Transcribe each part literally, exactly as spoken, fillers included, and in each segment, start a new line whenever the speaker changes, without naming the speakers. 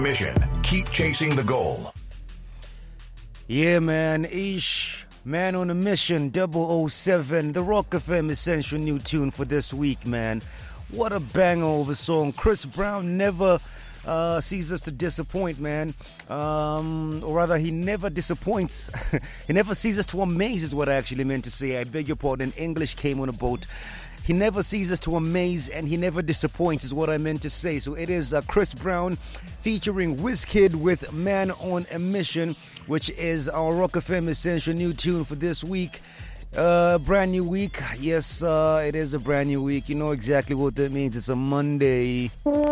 Mission. Keep chasing the goal.
Yeah, man. Ish. Man on a Mission, double oh seven. The Rock F M Essential new tune for this week, man. What a banger of a song. Chris Brown never uh, ceases to disappoint, man. Um, or rather, he never disappoints. He never ceases to amaze is what I actually meant to say. I beg your pardon. English came on a boat. He never ceases to amaze and he never disappoints is what I meant to say. So it is uh, Chris Brown featuring Wizkid with Man on a Mission, which is our Rock F M Essential new tune for this week. Uh, brand new week. Yes, uh, it is a brand new week. You know exactly what that means. It's a Monday.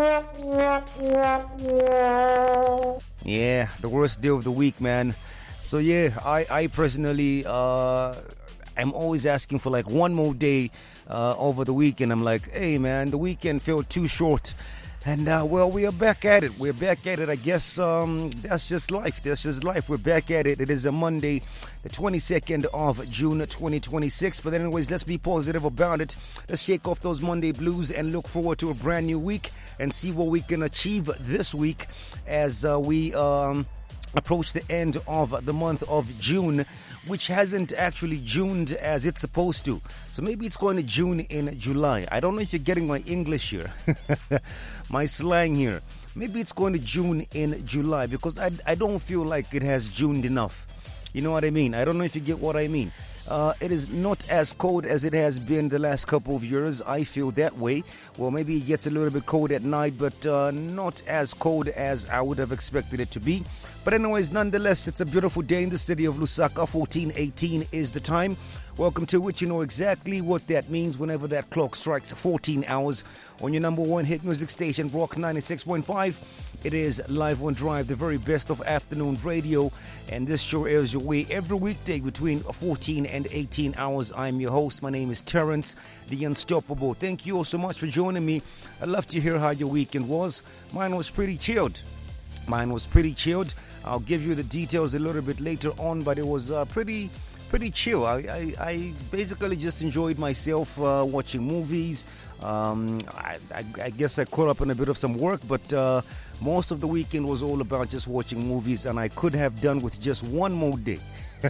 Yeah, the worst day of the week, man. So yeah, I, I personally, uh, I'm always asking for like one more day uh, over the weekend. I'm like, hey man, the weekend felt too short. And uh, well, we are back at it. We're back at it. I guess um, that's just life. That's just life. We're back at it. It is a Monday, the twenty-second of June, twenty twenty-six. But anyways, let's be positive about it. Let's shake off those Monday blues and look forward to a brand new week and see what we can achieve this week as uh, we um, approach the end of the month of June, which hasn't actually Juned as it's supposed to. So maybe it's going to June in July. I don't know if you're getting my English here, my slang here. Maybe it's going to June in July because I, I don't feel like it has Juned enough. You know what I mean? I don't know if you get what I mean. Uh, it is not as cold as it has been the last couple of years. I feel that way. Well, maybe it gets a little bit cold at night, but uh, not as cold as I would have expected it to be. But anyways, nonetheless, it's a beautiful day in the city of Lusaka. fourteen eighteen is the time. Welcome to it. You know exactly what that means whenever that clock strikes fourteen hours on your number one hit music station, Rock ninety-six point five. It is Live on Drive, the very best of afternoon radio. And this show airs your way every weekday between fourteen and eighteen hours. I'm your host. My name is Terrence, the Unstoppable. Thank you all so much for joining me. I'd love to hear how your weekend was. Mine was pretty chilled. Mine was pretty chilled. I'll give you the details a little bit later on, but it was uh, pretty pretty chill. I, I, I basically just enjoyed myself uh, watching movies. Um, I, I, I guess I caught up on a bit of some work, but uh, most of the weekend was all about just watching movies, and I could have done with just one more day.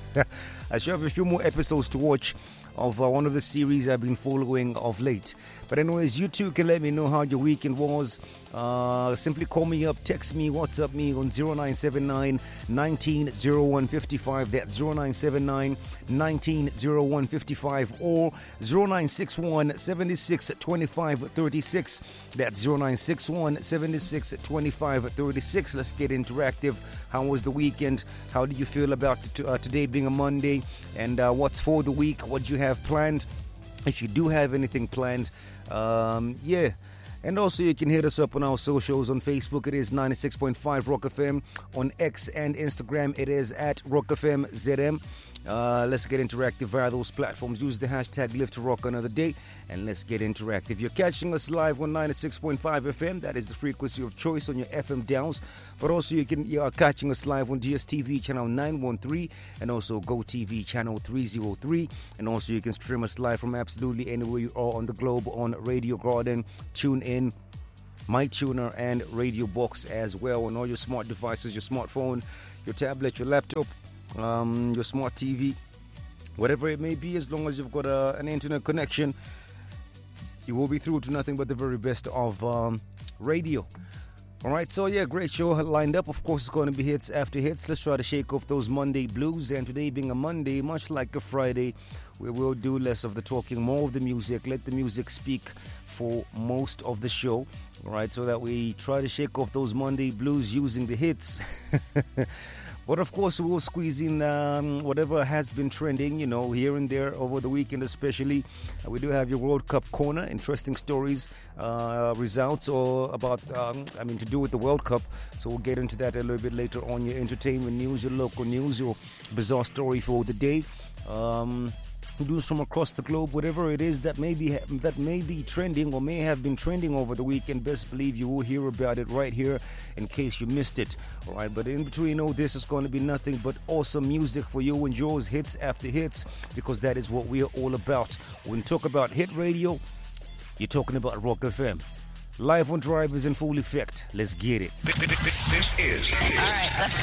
I should have a few more episodes to watch of uh, one of the series I've been following of late. But anyways, you too can let me know how your weekend was. Uh, simply call me up, text me, WhatsApp me on zero nine seven nine, one nine zero one five five. That's zero nine seven nine, one nine zero one five five or zero nine six one, seven six two five three six. That's zero nine six one, seven six two five three six. Let's get interactive. How was the weekend? How do you feel about t- uh, today being a Monday? And uh, what's for the week? What do you have planned? If you do have anything planned, um, yeah. And also you can hit us up on our socials. On Facebook, it is ninety-six point five Rock F M. On X and Instagram, it is at Rock F M Z M. Uh, let's get interactive via those platforms. Use the hashtag Live to Rock Another Day, and let's get interactive. You're catching us live on ninety-six point five F M. That is the frequency of choice on your F M downs. But also you can you are catching us live on D S T V channel nine one three and also Go T V channel three oh three. And also you can stream us live from absolutely anywhere you are on the globe on Radio Garden, Tune In, MyTuner, and Radio Box as well on all your smart devices, your smartphone, your tablet, your laptop, um, your smart T V, whatever it may be. As long as you've got a, an internet connection, you will be through to nothing but the very best of um, radio. All right, so yeah, great show lined up. Of course, it's going to be hits after hits. Let's try to shake off those Monday blues. And today being a Monday, much like a Friday, we will do less of the talking, more of the music. Let the music speak for most of the show. All right, so that we try to shake off those Monday blues using the hits. But of course, we will squeeze in um, whatever has been trending, you know, here and there over the weekend especially. Uh, we do have your World Cup corner, interesting stories, uh, results, or about, um, I mean, to do with the World Cup. So we'll get into that a little bit later on. Your entertainment news, your local news, your bizarre story for the day. Um... News from across the globe, whatever it is that may be that may be trending or may have been trending over the weekend, best believe you will hear about it right here in case you missed it. All right, but in between all this is going to be nothing but awesome music for you and yours, hits after hits, because that is what we are all about. When you talk about hit radio, you're talking about Rock F M. Live on Drive is in full effect. Let's get it.
This is.
All right, let's